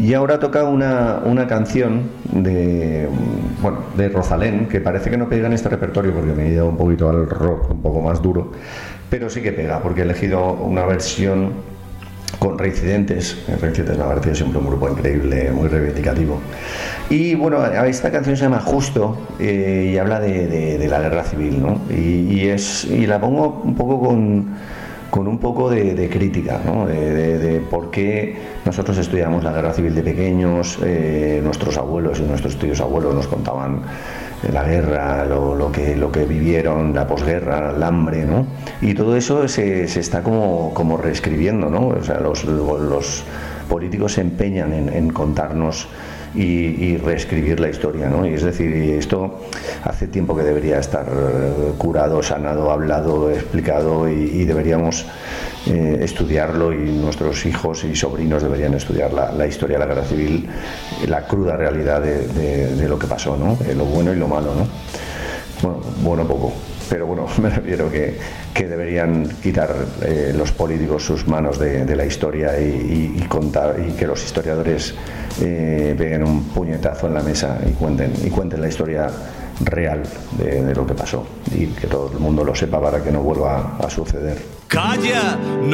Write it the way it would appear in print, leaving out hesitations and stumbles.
Y ahora toca una canción de Rosalén, que parece que no pega en este repertorio porque me he ido un poquito al rock un poco más duro, pero sí que pega porque he elegido una versión con Reincidentes. Reincidentes me ha parecido siempre un grupo increíble, muy reivindicativo. Y bueno, esta canción se llama Justo, y habla de la guerra civil, ¿no? Y la pongo un poco con un poco de crítica, ¿no? De por qué nosotros estudiamos la guerra civil de pequeños. Nuestros abuelos y nuestros tíos abuelos nos contaban la guerra, lo que vivieron, la posguerra, el hambre, ¿no? Y todo eso se está como reescribiendo, ¿no? O sea, los políticos se empeñan en contarnos y reescribir la historia, ¿no? Y es decir, esto hace tiempo que debería estar curado, sanado, hablado, explicado, y deberíamos estudiarlo, y nuestros hijos y sobrinos deberían estudiar la historia de la guerra civil, la cruda realidad de lo que pasó, ¿no? Lo bueno y lo malo, ¿no? Bueno poco, pero bueno, me refiero que deberían quitar los políticos sus manos de la historia y contar, y que los historiadores peguen un puñetazo en la mesa y cuenten la historia real de lo que pasó, y que todo el mundo lo sepa para que no vuelva a suceder. ¡Calla!